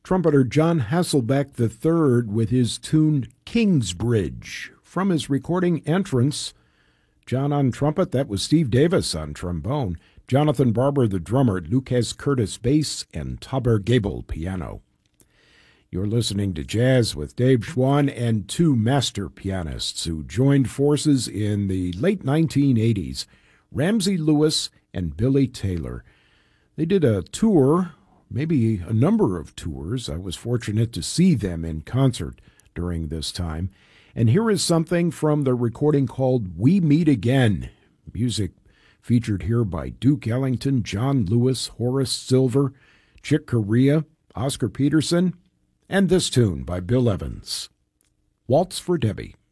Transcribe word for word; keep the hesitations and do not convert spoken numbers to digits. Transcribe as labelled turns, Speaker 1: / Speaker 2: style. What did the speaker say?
Speaker 1: trumpeter John Hasselbeck the third with his tune Kingsbridge. From his recording Entrance, John on trumpet, that was Steve Davis on trombone, Jonathan Barber the drummer, Lucas Curtis bass, and Taber Gabel piano. You're listening to Jazz with Dave Schwann and two master pianists who joined forces in the late nineteen eighties, Ramsey Lewis and Billy Taylor. They did a tour, maybe a number of tours. I was fortunate to see them in concert during this time. And here is something from the recording called We Meet Again. Music featured here by Duke Ellington, John Lewis, Horace Silver, Chick Corea, Oscar Peterson, and this tune by Bill Evans, Waltz for Debbie.